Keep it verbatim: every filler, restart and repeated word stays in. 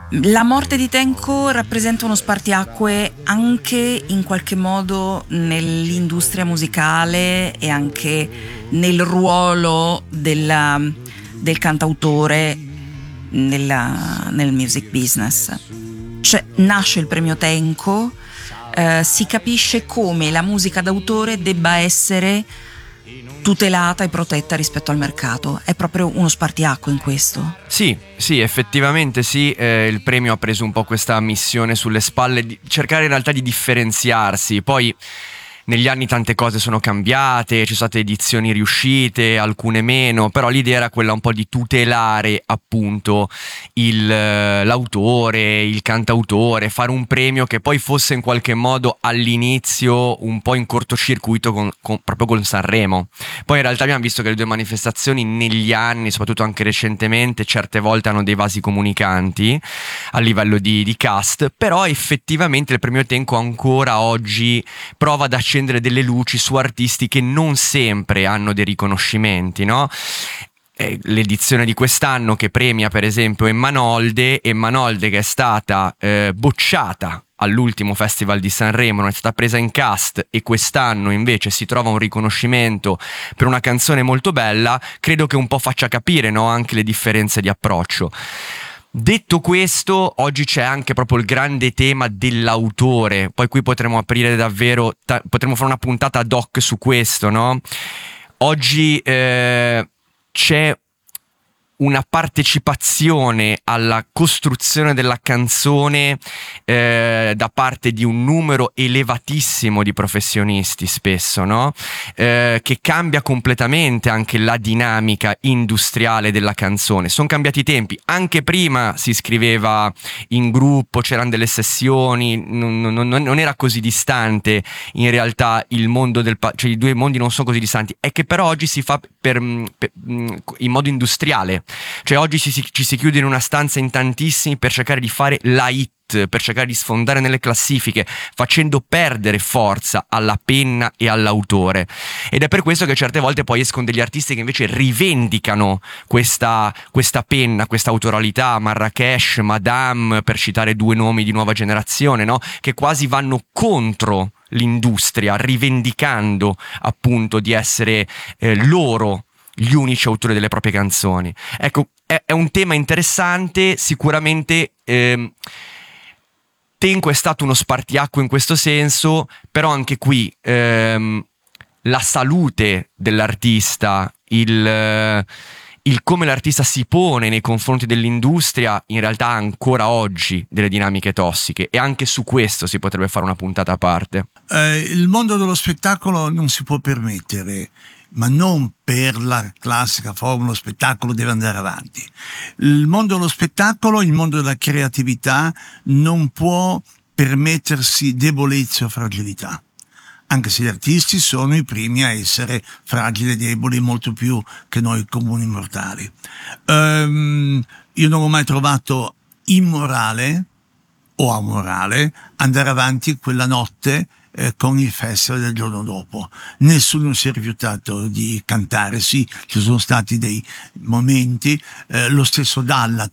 La morte di Tenco rappresenta uno spartiacque anche in qualche modo nell'industria musicale e anche nel ruolo della, del cantautore nella, nel music business. Cioè, nasce il premio Tenco, eh, si capisce come la musica d'autore debba essere tutelata e protetta rispetto al mercato. È proprio uno spartiacque in questo. Sì, sì, effettivamente sì, eh, il premio ha preso un po' questa missione sulle spalle di cercare in realtà di differenziarsi. Poi negli anni tante cose sono cambiate, ci sono state edizioni riuscite, alcune meno, però l'idea era quella un po' di tutelare appunto il, l'autore, il cantautore, fare un premio che poi fosse in qualche modo all'inizio un po' in cortocircuito con, con, proprio con Sanremo. Poi in realtà abbiamo visto che le due manifestazioni negli anni, soprattutto anche recentemente, certe volte hanno dei vasi comunicanti a livello di, di cast, però effettivamente il premio Tenco ancora oggi prova ad accendere delle luci su artisti che non sempre hanno dei riconoscimenti, no? L'edizione di quest'anno che premia per esempio Emmanolde, Emmanolde che è stata eh, bocciata all'ultimo Festival di Sanremo, non è stata presa in cast e quest'anno invece si trova un riconoscimento per una canzone molto bella, credo che un po' faccia capire, no? Anche le differenze di approccio. Detto questo, oggi c'è anche proprio il grande tema dell'autore, poi qui potremo aprire davvero, ta- potremo fare una puntata ad hoc su questo, no? Oggi eh, c'è una partecipazione alla costruzione della canzone eh, da parte di un numero elevatissimo di professionisti spesso, no? Eh, che cambia completamente anche la dinamica industriale della canzone. Sono cambiati i tempi, anche prima si scriveva in gruppo, c'erano delle sessioni, non, non, non era così distante in realtà il mondo del pa- cioè i due mondi non sono così distanti, è che però oggi si fa per, per, in modo industriale. Cioè oggi ci si, ci si chiude in una stanza in tantissimi per cercare di fare la hit, per cercare di sfondare nelle classifiche, facendo perdere forza alla penna e all'autore. Ed è per questo che certe volte poi escono degli artisti che invece rivendicano questa, questa penna, questa autoralità, Marrakesh, Madame, per citare due nomi di nuova generazione, no? Che quasi vanno contro l'industria, rivendicando appunto di essere eh, loro gli unici autori delle proprie canzoni. Ecco, è, è un tema interessante, sicuramente ehm, Tenco è stato uno spartiacque in questo senso, però anche qui ehm, la salute dell'artista, il, eh, il come l'artista si pone nei confronti dell'industria, in realtà ha ancora oggi delle dinamiche tossiche, e anche su questo si potrebbe fare una puntata a parte. Eh, il mondo dello spettacolo non si può permettere, ma non per la classica formula, lo spettacolo deve andare avanti. Il mondo dello spettacolo, il mondo della creatività non può permettersi debolezze o fragilità, anche se gli artisti sono i primi a essere fragili e deboli molto più che noi comuni mortali. Um, io non ho mai trovato immorale o amorale andare avanti quella notte Eh, con il festival del giorno dopo. Nessuno si è rifiutato di cantare, sì, ci sono stati dei momenti, eh, lo stesso Dalla